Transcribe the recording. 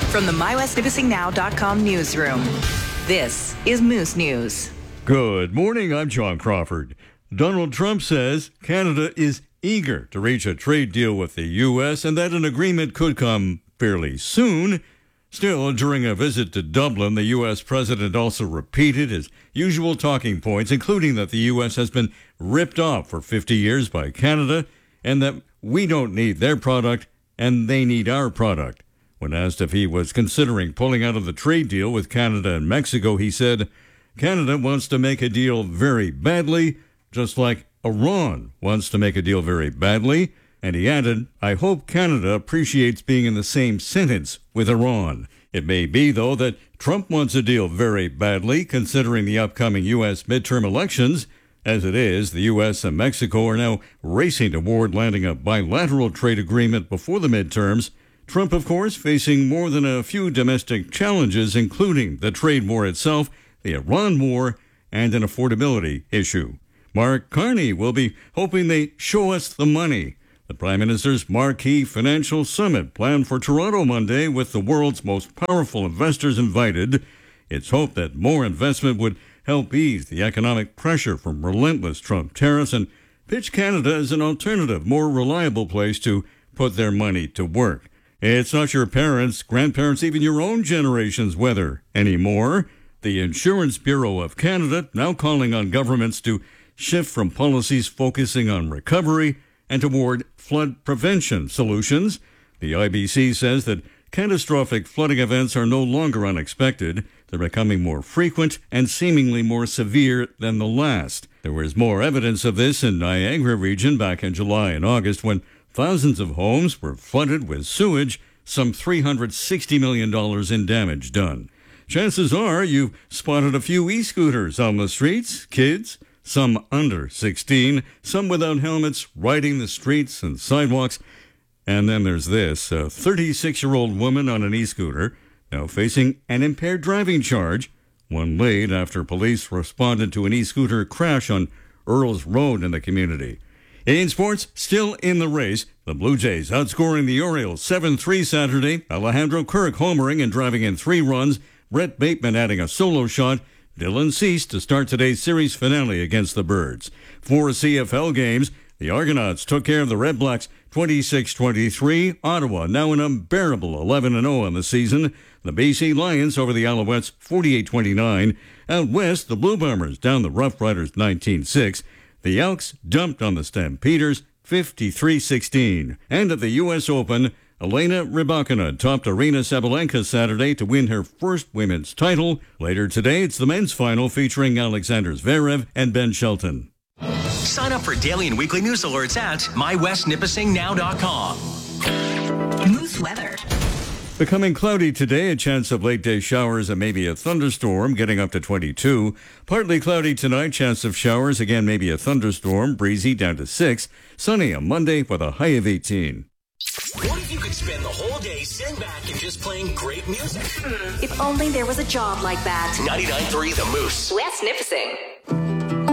From the MyWestNipissingNow.com newsroom, this is Moose News. Good morning, I'm John Crawford. Donald Trump says Canada is eager to reach a trade deal with the U.S. and that an agreement could come fairly soon. Still, during a visit to Dublin, the U.S. president also repeated his usual talking points, including that the U.S. has been ripped off for 50 years by Canada and that we don't need their product and they need our product. When asked if he was considering pulling out of the trade deal with Canada and Mexico, he said, Canada wants to make a deal very badly, just like Iran wants to make a deal very badly. And he added, I hope Canada appreciates being in the same sentence with Iran. It may be, though, that Trump wants a deal very badly, considering the upcoming U.S. midterm elections. As it is, the U.S. and Mexico are now racing toward landing a bilateral trade agreement before the midterms. Trump, of course, facing more than a few domestic challenges, including the trade war itself, the Iran war, and an affordability issue. Mark Carney will be hoping they show us the money. The Prime Minister's marquee financial summit planned for Toronto Monday with the world's most powerful investors invited. It's hoped that more investment would help ease the economic pressure from relentless Trump tariffs and pitch Canada as an alternative, more reliable place to put their money to work. It's not your parents, grandparents, even your own generation's weather anymore. The Insurance Bureau of Canada now calling on governments to shift from policies focusing on recovery and toward flood prevention solutions. The IBC says that catastrophic flooding events are no longer unexpected. They're becoming more frequent and seemingly more severe than the last. There was more evidence of this in Niagara region back in July and August when thousands of homes were flooded with sewage, some $360 million in damage done. Chances are you've spotted a few e-scooters on the streets, kids, some under 16, some without helmets, riding the streets and sidewalks. And then there's this, a 36-year-old woman on an e-scooter now facing an impaired driving charge, one laid after police responded to an e-scooter crash on Earls Road in the community. In sports, still in the race, the Blue Jays outscoring the Orioles 7-3 Saturday. Alejandro Kirk homering and driving in 3 runs. Brett Bateman adding a solo shot. Dylan Cease to start today's series finale against the Birds. 4 CFL games. The Argonauts took care of the Red Blacks 26-23. Ottawa now an unbearable 11-0 on the season. The BC Lions over the Alouettes 48-29. Out west, the Blue Bombers down the Rough Riders 19-6. The Elks dumped on the Stampeders 53-16. And at the U.S. Open, Elena Rybakina topped Arena Sabalenka Saturday to win her first women's title. Later today, it's the men's final featuring Alexander Zverev and Ben Shelton. Sign up for daily and weekly news alerts at MyWestNipissingNow.com. Moose weather. Becoming cloudy today, a chance of late-day showers and maybe a thunderstorm, getting up to 22. Partly cloudy tonight, chance of showers, again maybe a thunderstorm, breezy down to 6. Sunny on Monday with a high of 18. What if you could spend the whole day sitting back and just playing great music? If only there was a job like that. 99.3 The Moose. West Nipissing.